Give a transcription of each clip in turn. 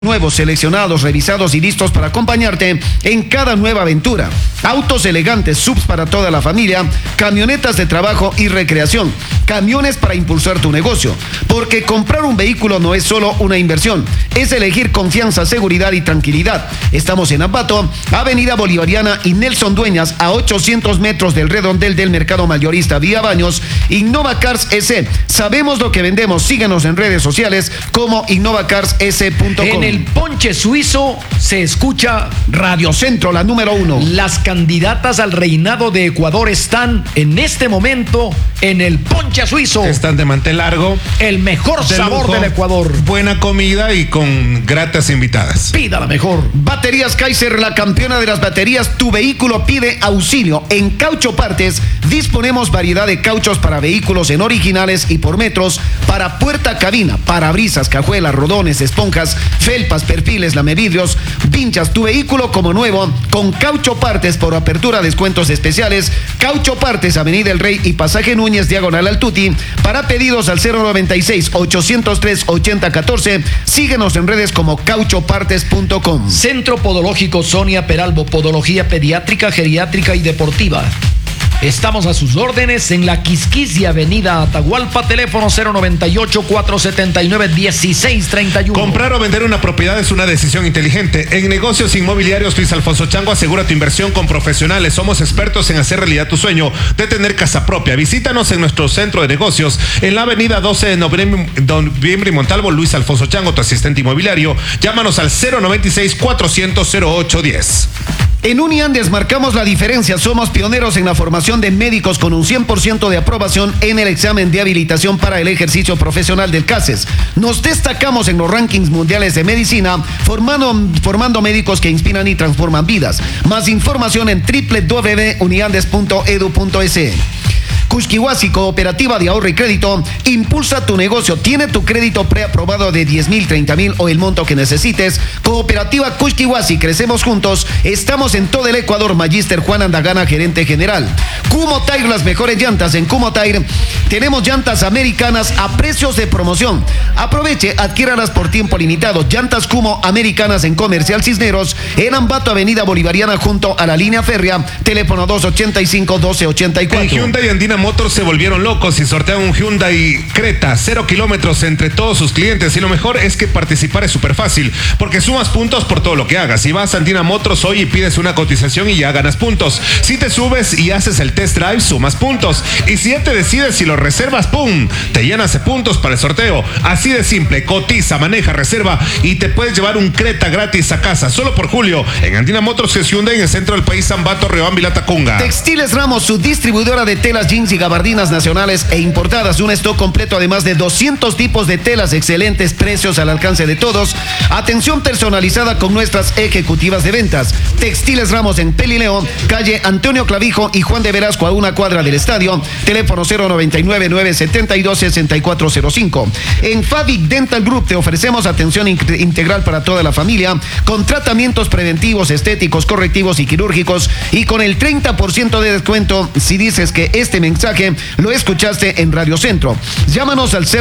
Nuevos, seleccionados, revisados y listos para acompañarte en cada nueva aventura. Autos elegantes, subs para toda la familia, camionetas de trabajo y recreación, camiones para impulsar tu negocio. Porque comprar un vehículo no es solo una inversión, es elegir confianza, seguridad y tranquilidad. Estamos en Ambato, Avenida Bolivariana y Nelson Dueñas, a 800 metros del redondel del Mercado Mayorista Vía Baños. Innovacars S. Sabemos lo que vendemos. Síguenos en redes sociales como innovacarss.com. En el ponche suizo se escucha Radio Centro, la número 1. Las candidatas al reinado de Ecuador están en este momento en el ponche suizo. Están de mantel largo. El mejor sabor lujo, del Ecuador. Buena comida y con gratas invitadas. Pida la mejor. Baterías Kaiser, la campeona de las baterías. Tu vehículo pide auxilio. En Caucho Partes disponemos variedad de cauchos para vehículos en originales y por metros, para puerta cabina, parabrisas, cajuelas, rodones, esponjas, felpas, perfiles, lamevidrios, vinchas. Tu vehículo como nuevo con Caucho Partes por apertura, descuentos especiales. Caucho Partes, Avenida El Rey y Pasaje Núñez, diagonal al Tuti. Para pedidos al 096-803-8014. Síguenos en redes como cauchopartes.com. Centro Podológico Sonia Peralbo, podología pediátrica, geriátrica y deportiva. Estamos a sus órdenes en la Quisquis Avenida Atahualpa, teléfono 098-479-1631. Comprar o vender una propiedad es una decisión inteligente. En negocios inmobiliarios Luis Alfonso Chango asegura tu inversión con profesionales. Somos expertos en hacer realidad tu sueño de tener casa propia. Visítanos en nuestro centro de negocios en la avenida 12 de noviembre y Montalvo. Luis Alfonso Chango, tu asistente inmobiliario. Llámanos al 096-400-0810. En Uniandes marcamos la diferencia. Somos pioneros en la formación de médicos con un 100% de aprobación en el examen de habilitación para el ejercicio profesional del CACES. Nos destacamos en los rankings mundiales de medicina, formando médicos que inspiran y transforman vidas. Más información en www.uniandes.edu.es. Cushquihuasi, cooperativa de ahorro y crédito, impulsa tu negocio. Tiene tu crédito preaprobado de 10,000, 30,000 o el monto que necesites. Cooperativa Cushquihuasi, crecemos juntos. Estamos en todo el Ecuador. Magíster Juan Andagana, gerente general. Kumo Tire, las mejores llantas. En Kumo Tire tenemos llantas americanas a precios de promoción. Aproveche, adquiéralas por tiempo limitado. Llantas Kumo americanas en Comercial Cisneros, en Ambato, Avenida Bolivariana, junto a la línea férrea. Teléfono 285-1284. En Hyundai y Andina Motors se volvieron locos y sortean un Hyundai Creta 0 kilómetros entre todos sus clientes. Y lo mejor es que participar es súper fácil, porque sumas puntos por todo lo que hagas. Si vas a Andina Motors hoy y pides una cotización y ya ganas puntos. Si te subes y haces el test drive, sumas puntos. Y si ya te decides y lo reservas, ¡pum!, te llenas de puntos para el sorteo. Así de simple. Cotiza, maneja, reserva y te puedes llevar un Creta gratis a casa. Solo por julio en Andina Motors es Hyundai, en el centro del país, Ambato, Riobamba y Latacunga. Textiles Ramos, su distribuidora de telas, jeans y gabardinas nacionales e importadas. Un stock completo, además de 200 tipos de telas, excelentes precios al alcance de todos. Atención personalizada con nuestras ejecutivas de ventas. Textiles Ramos en Pelileo, calle Antonio Clavijo y Juan de Velasco, a una cuadra del estadio. Teléfono 099-972-6405. En Fabic Dental Group te ofrecemos atención integral para toda la familia, con tratamientos preventivos, estéticos, correctivos y quirúrgicos, y con el 30% de descuento si dices que este mensaje lo escuchaste en Radio Centro. Llámanos al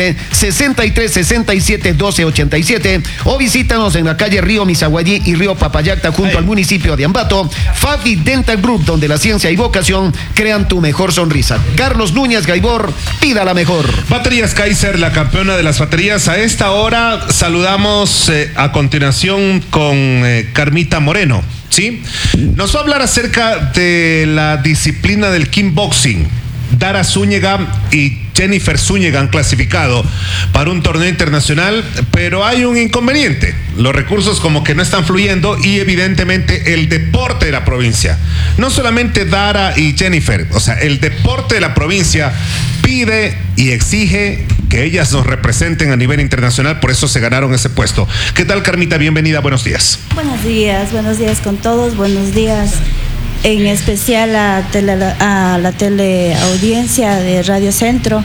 09-63-67-1287 o visítanos en la calle Río Misaguayí y Río Papayacta, junto al municipio de Ambato. Fabi Dental Group, donde la ciencia y vocación crean tu mejor sonrisa. Carlos Núñez Gaibor, pida la mejor. Baterías Kaiser, la campeona de las baterías. A esta hora saludamos a continuación con Carmita Moreno. ¿Sí? Nos va a hablar acerca de la disciplina del kickboxing. Dara Zúñiga y Jennifer Zúñiga han clasificado para un torneo internacional, pero hay un inconveniente. Los recursos como que no están fluyendo y evidentemente el deporte de la provincia, no solamente Dara y Jennifer, o sea, el deporte de la provincia pide y exige que ellas nos representen a nivel internacional, por eso se ganaron ese puesto. ¿Qué tal, Carmita? Bienvenida, buenos días. Buenos días con todos, buenos días. En especial a la teleaudiencia de Radio Centro.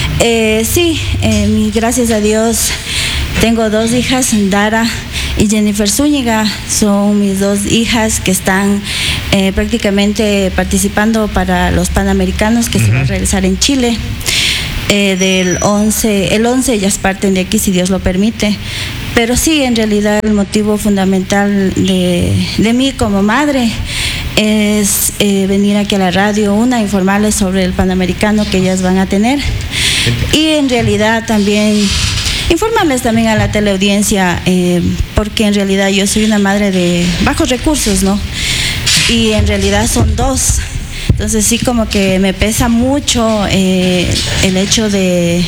Gracias a Dios tengo dos hijas, Dara y Jennifer Zúñiga. Son mis dos hijas que están prácticamente participando para los Panamericanos que se van a realizar en Chile. El 11 ellas parten de aquí, si Dios lo permite. Pero sí, en realidad el motivo fundamental de mí como madre es venir aquí a la radio, informarles sobre el Panamericano que ellas van a tener, y en realidad también informarles también a la teleaudiencia, porque en realidad yo soy una madre de bajos recursos, ¿no? Y en realidad son dos. Entonces sí, como que me pesa mucho el hecho de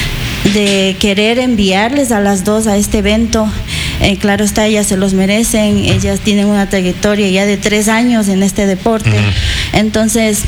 querer enviarles a las dos a este evento. Claro está, ellas se los merecen, ellas tienen una trayectoria ya de 3 años en este deporte. Entonces,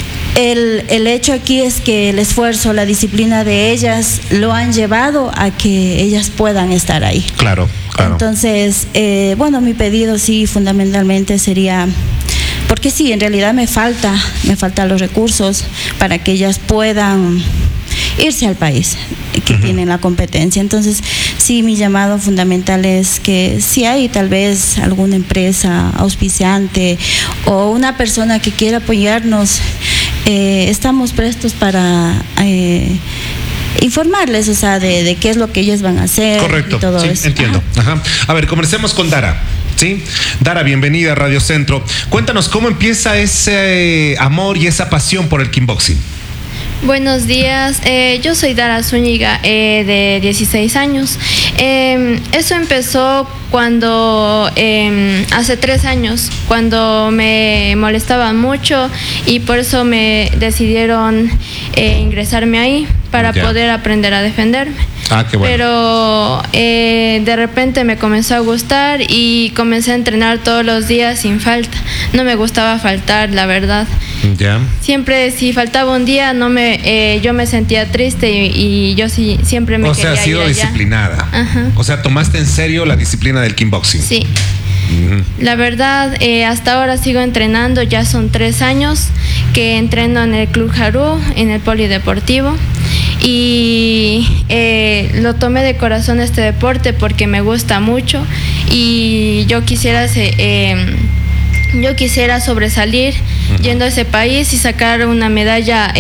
el hecho aquí es que el esfuerzo, la disciplina de ellas lo han llevado a que ellas puedan estar ahí. Claro. Entonces, bueno, mi pedido sí fundamentalmente sería, porque sí, en realidad me faltan los recursos para que ellas puedan irse al país que tienen la competencia. Entonces, sí, mi llamado fundamental es que si hay tal vez alguna empresa auspiciante o una persona que quiera apoyarnos, estamos prestos para informarles, o sea, de qué es lo que ellas van a hacer. Correcto, y todo sí, eso. entiendo. Ajá. A ver, comencemos con Dara. ¿Sí? Dara, bienvenida a Radio Centro. Cuéntanos cómo empieza ese amor y esa pasión por el kickboxing. Buenos días, yo soy Dara Zúñiga, de 16 años. Eso empezó cuando, hace 3 años, cuando me molestaban mucho y por eso me decidieron ingresarme ahí para poder aprender a defenderme. Ah, qué bueno. Pero de repente me comenzó a gustar y comencé a entrenar todos los días sin falta. No me gustaba faltar, la verdad. Ya. Siempre, si faltaba un día, yo me sentía triste y yo sí, siempre me quería ir allá. O sea, has sido disciplinada. Ajá. O sea, tomaste en serio la disciplina del kickboxing. Sí. La verdad, hasta ahora sigo entrenando, ya son 3 años que entreno en el Club Jarú, en el polideportivo, y lo tomé de corazón este deporte porque me gusta mucho y yo quisiera sobresalir yendo a ese país y sacar una medalla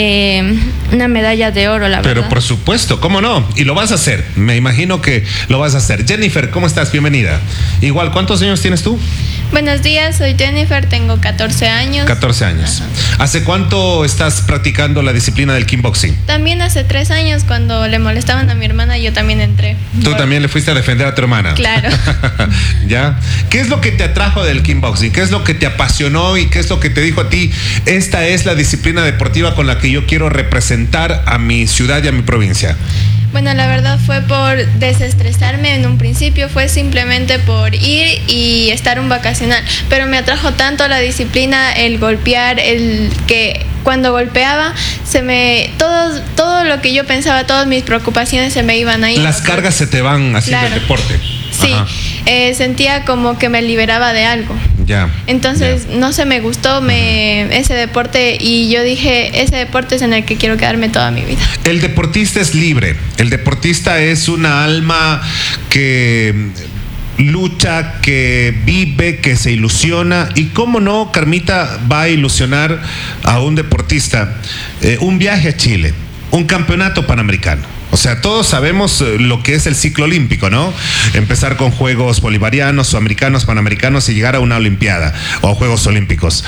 de oro, la verdad. Pero por supuesto, ¿cómo no? Y lo vas a hacer, me imagino que lo vas a hacer. Jennifer, ¿cómo estás? Bienvenida. Igual, ¿cuántos años tienes tú? Buenos días, soy Jennifer, tengo 14 años. 14 años. Ajá. ¿Hace cuánto estás practicando la disciplina del kickboxing? También hace 3 años, cuando le molestaban a mi hermana, yo también entré. ¿Tú también le fuiste a defender a tu hermana? Claro. ¿Ya? ¿Qué es lo que te atrajo del kickboxing? ¿Qué es lo que te apasionó y qué es lo que te dijo a ti? Esta es la disciplina deportiva con la que yo quiero representar a mi ciudad y a mi provincia. Bueno, la verdad fue por desestresarme en un principio, fue simplemente por ir y estar un vacacional, pero me atrajo tanto la disciplina, el golpear, el que cuando golpeaba todo lo que yo pensaba, todas mis preocupaciones se me iban ahí. Las cargas se te van haciendo el deporte. Sí, sentía como que me liberaba de algo. Ya. Entonces, no sé, me gustó ese deporte y yo dije, ese deporte es en el que quiero quedarme toda mi vida. El deportista es libre, el deportista es una alma que lucha, que vive, que se ilusiona. Y cómo no, Carmita va a ilusionar a un deportista. Un viaje a Chile, un campeonato panamericano. O sea, todos sabemos lo que es el ciclo olímpico, ¿no? Empezar con Juegos Bolivarianos, Sudamericanos, Panamericanos y llegar a una Olimpiada o a Juegos Olímpicos.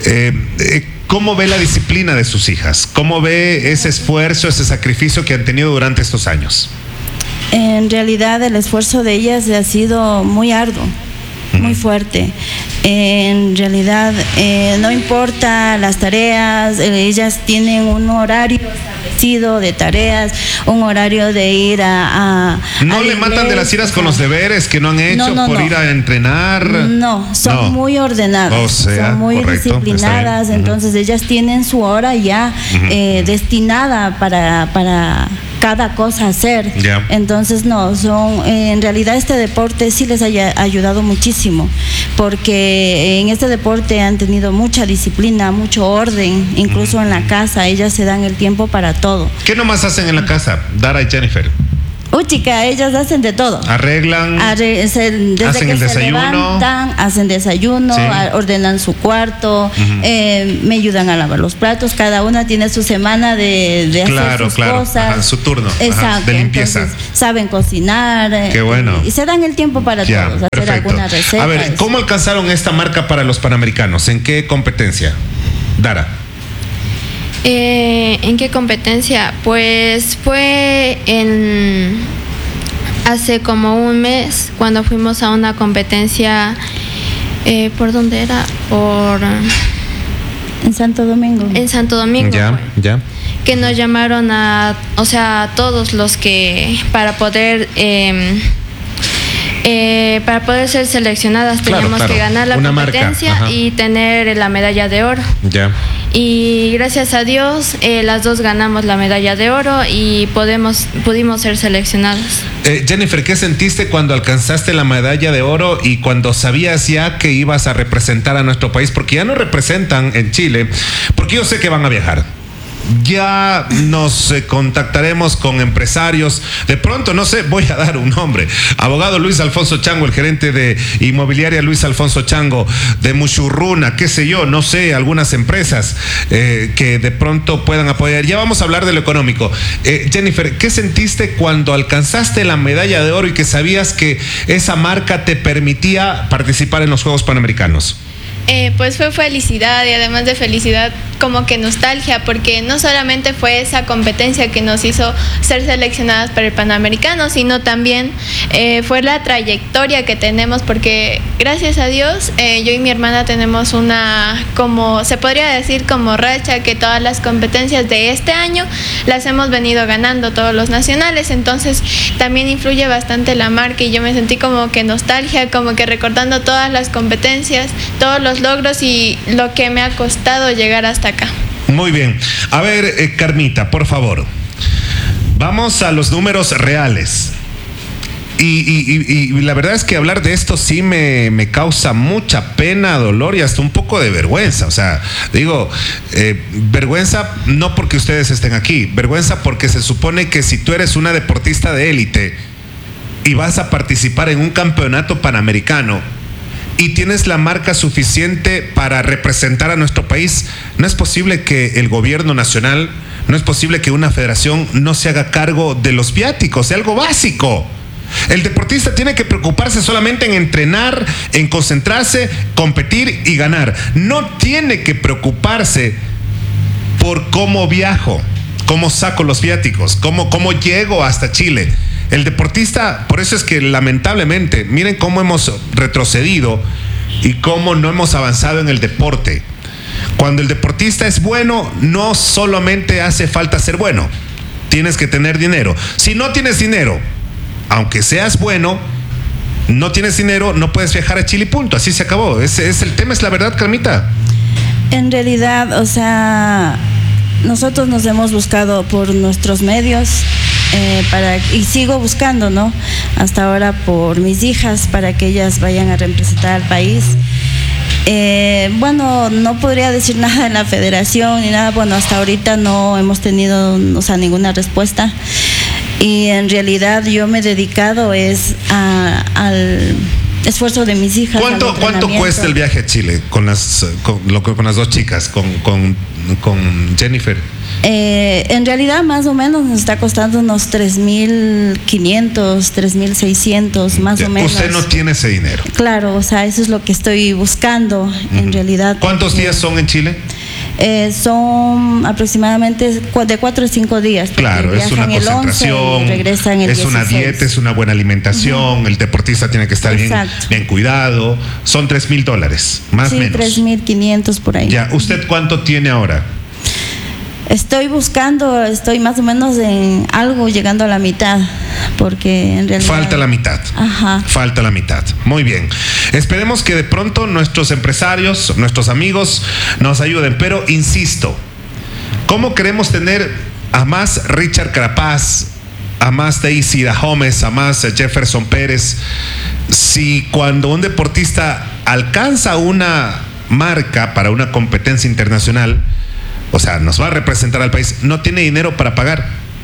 ¿Cómo ve la disciplina de sus hijas? ¿Cómo ve ese esfuerzo, ese sacrificio que han tenido durante estos años? En realidad el esfuerzo de ellas ha sido muy arduo, muy fuerte. En realidad no importa las tareas, ellas tienen un horario establecido de tareas, un horario de ir ¿No le matan de las iras con los deberes que no han hecho por ir a entrenar? No, son muy ordenadas, o sea, son muy disciplinadas, entonces ellas tienen su hora ya destinada para cada cosa hacer. Entonces en realidad este deporte sí les ha ayudado muchísimo, porque en este deporte han tenido mucha disciplina, mucho orden, incluso en la casa ellas se dan el tiempo para todo. ¿Qué nomás hacen en la casa, Dara y Jennifer? Puchica, ellas hacen de todo. Arreglan, Desde hacen que el se desayuno. levantan, hacen desayuno, Sí. ordenan su cuarto, me ayudan a lavar los platos. Cada una tiene su semana de hacer sus cosas. Ajá, su turno. Ajá, Exacto. de limpieza. Entonces, saben cocinar. Qué bueno. Y se dan el tiempo para Ya, todos, hacer perfecto. alguna receta. A ver, ¿cómo alcanzaron esta marca para los Panamericanos? ¿En qué competencia? Dara. ¿En qué competencia? Pues fue hace como un mes cuando fuimos a una competencia. ¿Por dónde era? En Santo Domingo. En Santo Domingo. Ya, fue. ya. Que nos llamaron a todos los que para poder ser seleccionadas Claro, teníamos claro. que ganar la Una marca, competencia ajá. y tener la medalla de oro. Ya. Y gracias a Dios las dos ganamos la medalla de oro y pudimos ser seleccionadas. Jennifer, ¿qué sentiste cuando alcanzaste la medalla de oro y cuando sabías ya que ibas a representar a nuestro país? Porque ya no representan en Chile, porque yo sé que van a viajar. Ya nos contactaremos con empresarios. De pronto, no sé, voy a dar un nombre. Abogado Luis Alfonso Chango, el gerente de Inmobiliaria Luis Alfonso Chango, de Muchurruna, qué sé yo, no sé, algunas empresas que de pronto puedan apoyar. Ya vamos a hablar de lo económico. Jennifer, ¿qué sentiste cuando alcanzaste la medalla de oro y que sabías que esa marca te permitía participar en los Juegos Panamericanos? Pues fue felicidad y además de felicidad como que nostalgia, porque no solamente fue esa competencia que nos hizo ser seleccionadas para el Panamericano, sino también fue la trayectoria que tenemos, porque gracias a Dios yo y mi hermana tenemos una, como se podría decir, como racha, que todas las competencias de este año las hemos venido ganando, todos los nacionales. Entonces también influye bastante la marca y yo me sentí como que nostalgia, como que recordando todas las competencias, todos los logros y lo que me ha costado llegar hasta acá. Muy bien. A ver, Carmita, por favor. Vamos a los números reales. Y la verdad es que hablar de esto sí me causa mucha pena, dolor y hasta un poco de vergüenza. O sea, digo, vergüenza no porque ustedes estén aquí, vergüenza porque se supone que si tú eres una deportista de élite y vas a participar en un campeonato panamericano y tienes la marca suficiente para representar a nuestro país, no es posible que el gobierno nacional, no es posible que una federación no se haga cargo de los viáticos, de algo básico. El deportista tiene que preocuparse solamente en entrenar, en concentrarse, competir y ganar. No tiene que preocuparse por cómo viajo, cómo saco los viáticos, cómo llego hasta Chile. El deportista, por eso es que lamentablemente, miren cómo hemos retrocedido y cómo no hemos avanzado en el deporte. Cuando el deportista es bueno, no solamente hace falta ser bueno, tienes que tener dinero. Si no tienes dinero, aunque seas bueno, no tienes dinero, no puedes viajar a Chile, punto. Así se acabó. Ese es el tema, es la verdad, Carmita. En realidad, o sea, nosotros nos hemos buscado por nuestros medios y sigo buscando, ¿no? Hasta ahora por mis hijas para que ellas vayan a representar al país. Bueno, no podría decir nada en la federación ni nada. Bueno, hasta ahorita no hemos tenido, o sea, ninguna respuesta. Y en realidad yo me he dedicado al esfuerzo de mis hijas. ¿Cuánto cuesta el viaje a Chile con las dos chicas, con Jennifer? En realidad más o menos nos está costando unos 3.500, 3.600 más o menos. Usted no tiene ese dinero. Claro, o sea, eso es lo que estoy buscando en realidad. ¿Cuántos días son en Chile? Son aproximadamente de 4 a 5 días. Claro, es una concentración, regresan el es 16. Una dieta, es una buena alimentación, el deportista tiene que estar bien cuidado. Son $3,000, más o menos. Sí, 3.500 por ahí. Ya, ¿usted cuánto tiene ahora? Estoy más o menos en algo llegando a la mitad, porque en realidad... Falta la mitad. Ajá. Falta la mitad. Muy bien. Esperemos que de pronto nuestros empresarios, nuestros amigos nos ayuden, pero insisto, ¿cómo queremos tener a más Richard Carapaz, a más Daisy Dahomes, a más Jefferson Pérez, si cuando un deportista alcanza una marca para una competencia internacional, o sea, nos va a representar al país, no tiene dinero para pagar?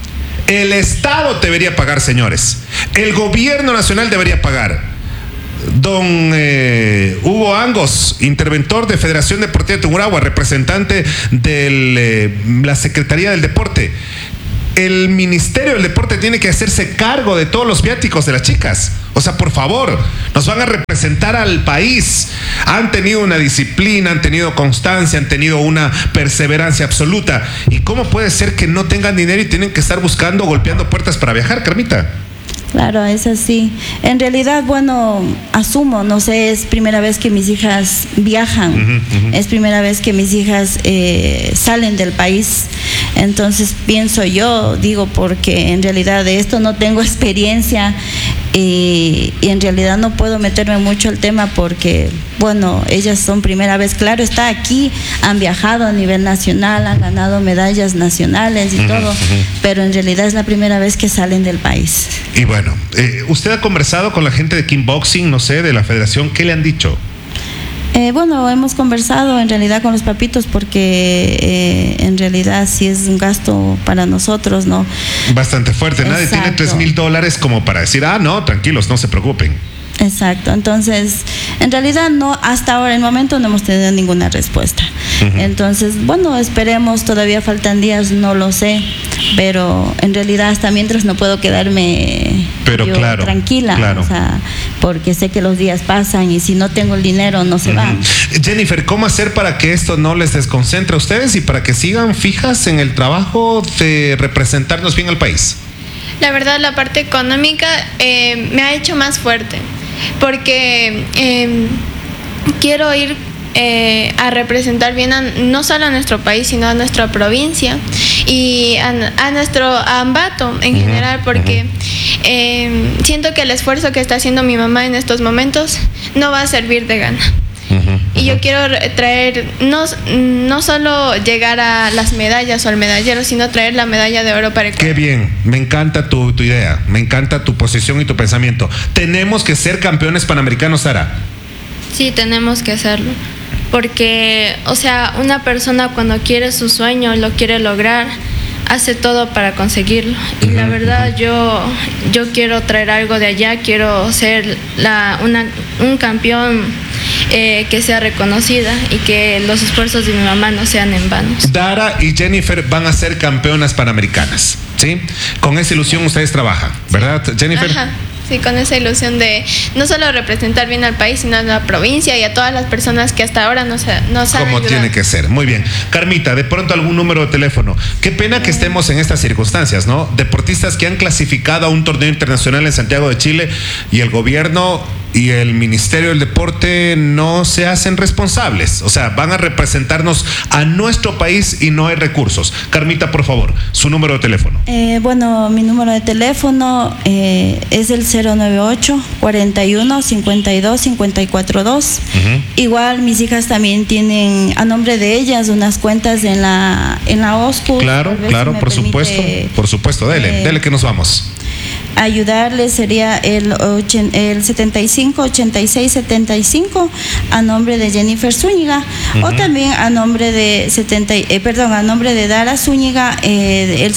El Estado debería pagar, señores. El gobierno nacional debería pagar. Don Hugo Angos, interventor de Federación Deportiva de Tungurahua, representante de la Secretaría del Deporte. El Ministerio del Deporte tiene que hacerse cargo de todos los viáticos de las chicas. O sea, por favor, nos van a representar al país. Han tenido una disciplina, han tenido constancia, han tenido una perseverancia absoluta. ¿Y cómo puede ser que no tengan dinero y tienen que estar buscando, golpeando puertas para viajar, Carmita? Claro, es así. En realidad, bueno, asumo, no sé, es primera vez que mis hijas viajan, es primera vez que mis hijas salen del país. Entonces pienso yo, digo, porque en realidad de esto no tengo experiencia y en realidad no puedo meterme mucho al tema porque, bueno, ellas son primera vez, claro, está aquí, han viajado a nivel nacional, han ganado medallas nacionales y todo, pero en realidad es la primera vez que salen del país. Y bueno, ¿usted ha conversado con la gente de kickboxing, no sé, de la federación? ¿Qué le han dicho? Bueno, hemos conversado en realidad con los papitos porque en realidad sí es un gasto para nosotros, ¿no? Bastante fuerte. Nadie tiene $3,000 como para decir, no, tranquilos, no se preocupen. Exacto, entonces en realidad no, hasta ahora en el momento no hemos tenido ninguna respuesta. Entonces, bueno, esperemos, todavía faltan días, no lo sé, pero en realidad hasta mientras no puedo quedarme tranquila, claro. O sea, porque sé que los días pasan y si no tengo el dinero no se van. Jennifer, ¿cómo hacer para que esto no les desconcentre a ustedes y para que sigan fijas en el trabajo de representarnos bien al país? La verdad, la parte económica me ha hecho más fuerte, porque quiero ir a representar bien no solo a nuestro país, sino a nuestra provincia y a nuestro Ambato en general, porque siento que el esfuerzo que está haciendo mi mamá en estos momentos no va a servir de gana. Y yo quiero traer, no solo llegar a las medallas o al medallero, sino traer la medalla de oro para el Qué bien, me encanta tu idea, me encanta tu posición y tu pensamiento. Tenemos que ser campeones panamericanos, Sara. Sí, tenemos que hacerlo. Porque, o sea, una persona cuando quiere su sueño, lo quiere lograr, hace todo para conseguirlo. Y la verdad, yo quiero traer algo de allá, quiero ser un campeón que sea reconocida y que los esfuerzos de mi mamá no sean en vano. Dara y Jennifer van a ser campeonas panamericanas, ¿sí? Con esa ilusión ustedes trabajan, ¿verdad, Jennifer? Ajá. Sí, con esa ilusión de no solo representar bien al país, sino a la provincia y a todas las personas que hasta ahora nos han ayudado. Como tiene que ser. Muy bien. Carmita, de pronto algún número de teléfono. Qué pena que estemos en estas circunstancias, ¿no? Deportistas que han clasificado a un torneo internacional en Santiago de Chile y el gobierno y el Ministerio del Deporte no se hacen responsables. O sea, van a representarnos a nuestro país y no hay recursos. Carmita, por favor, su número de teléfono. Bueno, mi número de teléfono es el 098-41-52-542. Igual mis hijas también tienen a nombre de ellas unas cuentas en la OSCU. Claro, por supuesto. Dele que nos vamos. Ayudarles sería el 75-86-75 a nombre de Jennifer Zúñiga, o también a nombre de a nombre de Dara Zúñiga, el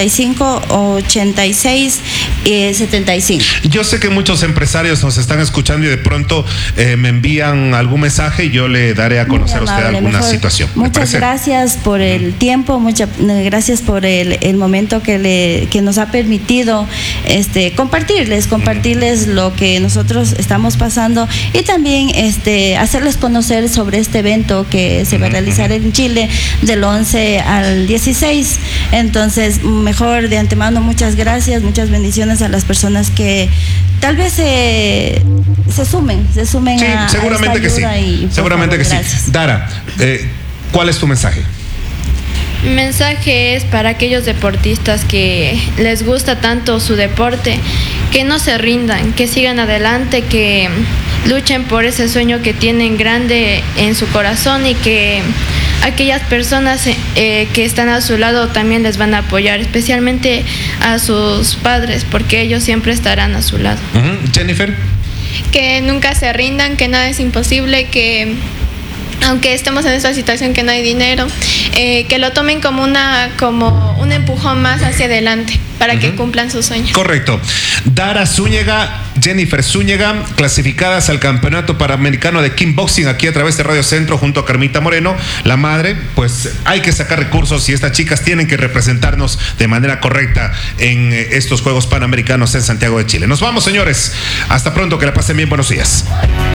75-86-75. Yo sé que muchos empresarios nos están escuchando y de pronto me envían algún mensaje y yo le daré a conocer a usted alguna situación. Muchas gracias por el tiempo, muchas gracias por el momento que nos ha permitido compartirles lo que nosotros estamos pasando y también hacerles conocer sobre este evento que se va a realizar en Chile del 11 al 16. Entonces, mejor de antemano, muchas gracias, muchas bendiciones a las personas que tal vez se sumen sí, a seguramente esta ayuda. Seguramente que sí. Dara, ¿cuál es tu mensaje? Mi mensaje es para aquellos deportistas que les gusta tanto su deporte, que no se rindan, que sigan adelante, que luchen por ese sueño que tienen grande en su corazón y que aquellas personas que están a su lado también les van a apoyar, especialmente a sus padres, porque ellos siempre estarán a su lado. Jennifer. Que nunca se rindan, que nada es imposible, que aunque estemos en esta situación que no hay dinero, que lo tomen como un empujón más hacia adelante para que cumplan sus sueños. Correcto. Dara Zúñiga, Jennifer Zúñiga, clasificadas al Campeonato Panamericano de Kickboxing aquí a través de Radio Centro junto a Carmita Moreno, la madre. Pues hay que sacar recursos y estas chicas tienen que representarnos de manera correcta en estos Juegos Panamericanos en Santiago de Chile. Nos vamos, señores. Hasta pronto, que la pasen bien. Buenos días.